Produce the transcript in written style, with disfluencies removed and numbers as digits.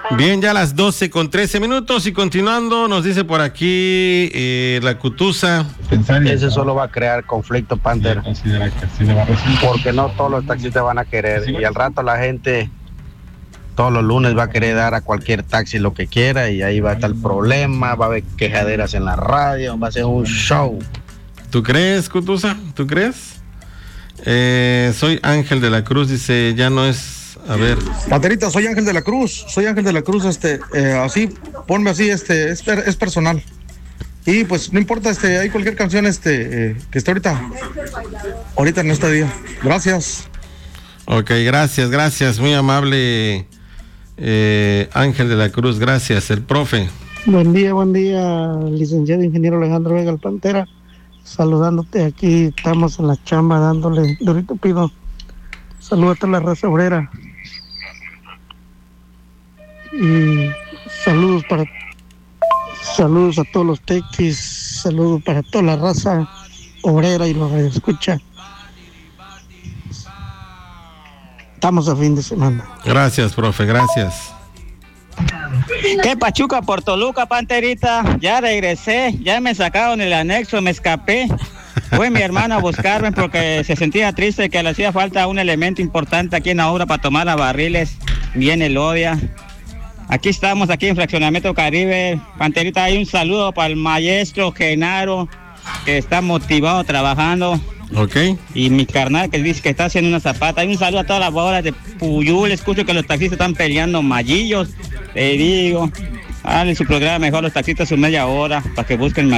Bien, ya a las 12:13 y continuando, nos dice por aquí la Cutusa. Ese solo va a crear conflicto, Panther, porque no todos los taxistas van a querer, y al rato la gente todos los lunes va a querer dar a cualquier taxi lo que quiera, y ahí va a estar el problema, va a haber quejaderas en la radio, va a ser un show. ¿Tú crees, Cutusa? ¿Tú crees? Soy Ángel de la Cruz, dice, ya no es... A ver. Panterita, soy Ángel de la Cruz, así, ponme así, es personal. Y pues no importa, hay cualquier canción, que esté ahorita en este día. Gracias. Ok, gracias, muy amable, Ángel de la Cruz, gracias. El profe. Buen día, licenciado ingeniero Alejandro Vega el Pantera, saludándote aquí, estamos en la chamba dándole durito pido. Saludos a la raza obrera. Y saludos a todos los tequis, saludos para toda la raza obrera y los que escucha. Estamos a fin de semana. Gracias, profe, gracias. ¿Qué Pachuca por Toluca, Panterita? Ya regresé, ya me sacaron el anexo, me escapé. Fue mi hermano a buscarme porque se sentía triste que le hacía falta un elemento importante aquí en la obra para tomar a barriles. Viene el Odia. Aquí estamos, aquí en Fraccionamiento Caribe. Panterita, hay un saludo para el maestro Genaro, que está motivado trabajando. Ok. Y mi carnal que dice que está haciendo una zapata. Hay un saludo a todas las bolas de Puyul. Escucho que los taxistas están peleando mallillos. Te digo, dale su programa mejor los taxistas su media hora para que busquen